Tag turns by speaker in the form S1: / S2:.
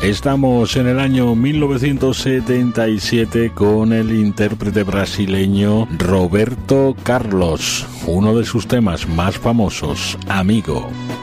S1: Estamos en el año 1977 con el intérprete brasileño Roberto Carlos, uno de sus temas más famosos, Amigo.